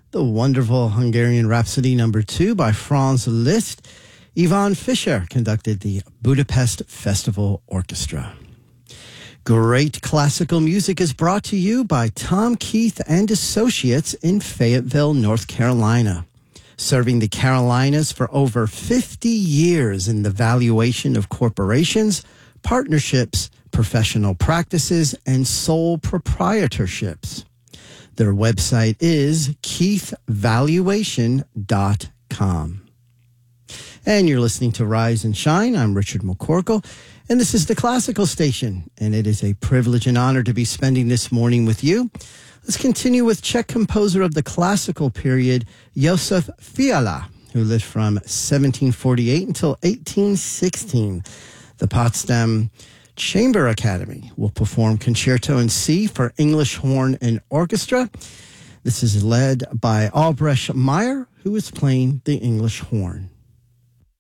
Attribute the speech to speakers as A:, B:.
A: The wonderful Hungarian Rhapsody number 2 by Franz Liszt. Ivan Fischer conducted the Budapest Festival Orchestra. Great classical music is brought to you by Tom Keith and Associates in Fayetteville, North Carolina. Serving the Carolinas for over 50 years in the valuation of corporations, partnerships, professional practices, and sole proprietorships. Their website is keithvaluation.com. And you're listening to Rise and Shine. I'm Richard McCorkle, and this is the Classical Station, and it is a privilege and honor to be spending this morning with you. Let's continue with Czech composer of the classical period, Josef Fiala, who lived from 1748 until 1816. The Potsdam Chamber Academy will perform Concerto in C for English horn and orchestra. This is led by Albrecht Meyer, who is playing the English horn.